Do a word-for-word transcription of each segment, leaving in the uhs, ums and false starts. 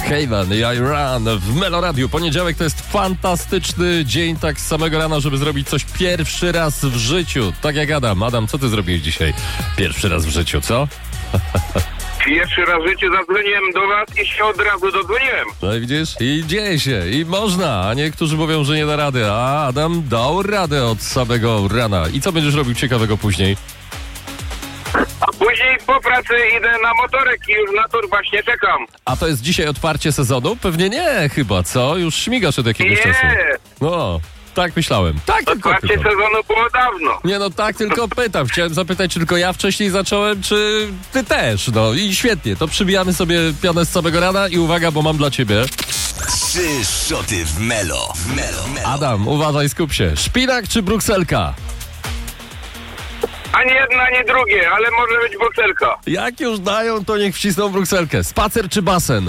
Haven i I Run w Melo Radio. Poniedziałek to jest fantastyczny dzień tak z samego rana, żeby zrobić coś pierwszy raz w życiu. Tak jak Adam. Adam, co ty zrobiłeś dzisiaj pierwszy raz w życiu, co? Pierwszy raz w życiu zadzwoniłem do was i się od razu dodzwoniłem. No i widzisz? I dzieje się, i można, a niektórzy mówią, że nie da rady, a Adam dał radę od samego rana. I co będziesz robił ciekawego później? A później po pracy idę na motorek i już na tor właśnie czekam. A to jest dzisiaj otwarcie sezonu? Pewnie nie, chyba, co? Już śmigasz od jakiegoś Nie, czasu. No, tak myślałem. Tak tylko otwarcie pytam. sezonu było dawno. Nie no, tak tylko pytam. Chciałem zapytać, czy tylko ja wcześniej zacząłem, czy ty też? No i świetnie, to przybijamy sobie pionę z samego rana i uwaga, bo mam dla ciebie. Trzy szoty w Melo. W Melo. Melo. Adam, uważaj, skup się. Szpinak czy brukselka? Ani jedna, ani drugie, ale może być brukselka. Jak już dają, to niech wcisną brukselkę. Spacer czy basen?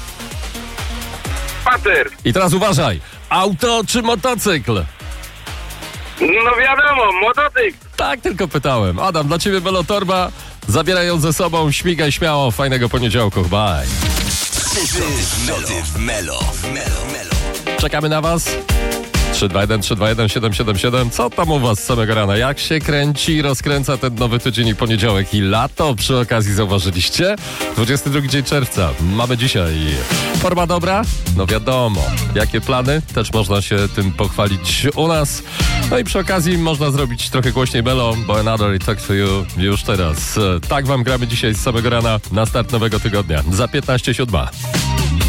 Spacer. I teraz uważaj. Auto czy motocykl? No wiadomo, motocykl. Tak tylko pytałem. Adam, dla ciebie Melotorba. Zabieraj ją ze sobą, śmigaj śmiało. Fajnego poniedziałku. Bye. Trzy szoty w Melo. W Melo. Melo. Czekamy na was. trzy dwa jeden trzy dwa jeden siedem siedem siedem. Co tam u was z samego rana? Jak się kręci i rozkręca ten nowy tydzień i poniedziałek i lato? Przy okazji zauważyliście? dwudziesty drugi dzień czerwca. Mamy dzisiaj. Forma dobra? No wiadomo. Jakie plany? Też można się tym pochwalić u nas. No i przy okazji można zrobić trochę głośniej Melo, bo Another I Talk To You już teraz. Tak wam gramy dzisiaj z samego rana na start nowego tygodnia. Za piętnaście siódma.